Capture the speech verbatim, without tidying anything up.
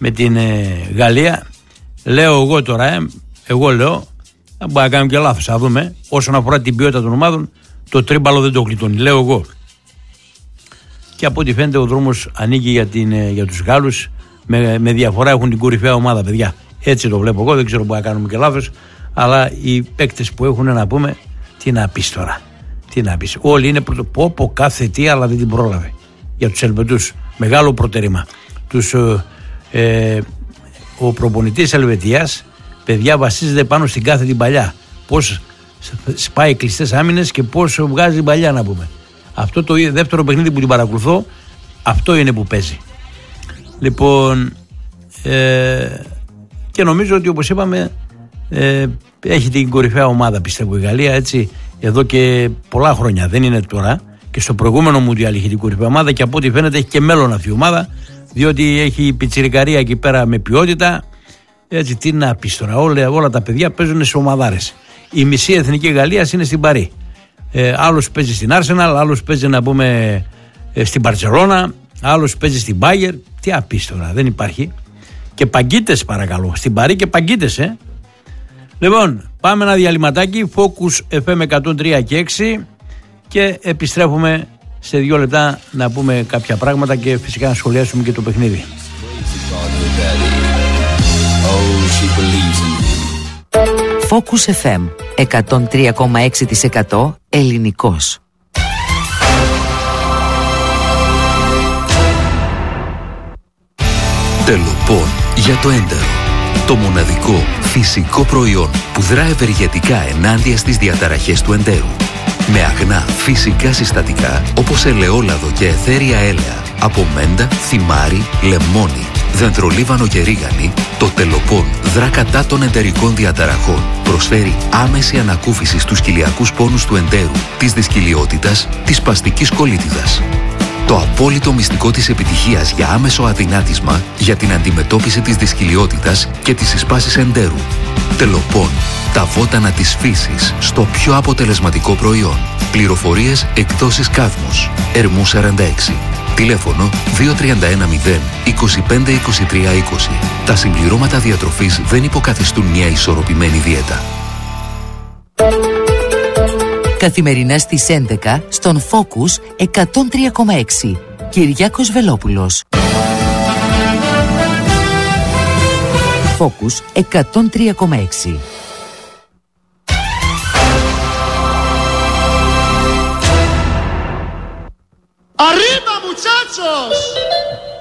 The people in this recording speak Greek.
με την ε, Γαλλία. Λέω εγώ τώρα, ε, εγώ λέω, μπορεί να κάνουμε και λάθος, θα δούμε. Όσον αφορά την ποιότητα των ομάδων, το τρίμπαλο δεν το γλιτώνει, λέω εγώ. Και από ό,τι φαίνεται ο δρόμος ανοίγει για, την, ε, για τους Γάλλους. Με, με διαφορά έχουν την κορυφαία ομάδα, παιδιά. Έτσι το βλέπω εγώ, δεν ξέρω, μπορεί να κάνουμε και λάθος. Αλλά οι παίκτες που έχουν να πούμε, τι να πεις τώρα. Τι να πεις. Όλοι είναι πρωτοπόπο κάθε τι, αλλά δεν την πρόλαβε. Για τους Ελβετούς, μεγάλο προτερήμα. Τους, ε, ο προπονητής Ελβετίας, παιδιά, βασίζεται πάνω στην κάθε την παλιά. Πώς σπάει κλειστές άμυνες και πώς βγάζει την παλιά, να πούμε. Αυτό το δεύτερο παιχνίδι που την παρακολουθώ, αυτό είναι που παίζει. Λοιπόν, ε, και νομίζω ότι, όπως είπαμε, ε, έχει την κορυφαία ομάδα, πιστεύω, η Γαλλία, έτσι, εδώ και πολλά χρόνια. Δεν είναι τώρα. Και στο προηγούμενο Μουντιάλ είχε την κορυφαία ομάδα και από ό,τι φαίνεται έχει και μέλλον αυτή η ομάδα, διότι έχει πιτσιρικαρία εκεί πέρα με ποιότητα. Έτσι, τι να πεις τώρα, όλα, όλα τα παιδιά παίζουν σε ομαδάρες. Η μισή εθνική Γαλλίας είναι στην Παρί. Ε, άλλος παίζει στην Arsenal, άλλος παίζει, να πούμε, ε, στην Μπαρτσελώνα, άλλος παίζει στην Bayern. Τι να πεις τώρα, δεν υπάρχει. Και παγκίτες, παρακαλώ. Στην Παρί και παγκίτες, ε. Λοιπόν, πάμε ένα διαλυματάκι. Focus εφ εμ εκατόν τρία και έξι και επιστρέφουμε σε δύο λεπτά να πούμε κάποια πράγματα και φυσικά να σχολιάσουμε και το παιχνίδι. Focus εφ εμ εκατόν τρία κόμμα έξι τοις εκατό ελληνικός. Τελοπών για το έντερο. Το μοναδικό φυσικό προϊόν που δρά ευεργετικά ενάντια στις διαταραχές του εντέρου. Με αγνά φυσικά συστατικά όπως ελαιόλαδο και αιθέρια έλαια, από μέντα, θυμάρι, λεμόνι, δεντρολίβανο και ρίγανη, το Τελοπών δρά κατά των εντερικών διαταραχών. Προσφέρει άμεση ανακούφιση στους κοιλιακούς πόνους του εντέρου, της δυσκυλιότητας, της σπαστικής κολίτιδας. Το απόλυτο μυστικό της επιτυχίας για άμεσο αδυνάτισμα για την αντιμετώπιση της δυσκυλιότητας και της εισπάσης εντέρου. Τελοπών. Τα βότανα της φύσης στο πιο αποτελεσματικό προϊόν. Πληροφορίες εκδόσεις Κάδμος. Ερμού σαράντα έξι. Τηλέφωνο δύο τρία ένα μηδέν είκοσι πέντε είκοσι τρία είκοσι. Τα συμπληρώματα διατροφής δεν υποκαθιστούν μια ισορροπημένη δίαιτα. Καθημερινά στις έντεκα στον Focus εκατόν τρία κόμμα έξι. Κυριάκος Βελόπουλος. Focus εκατόν τρία κόμμα έξι. Arriba, muchachos!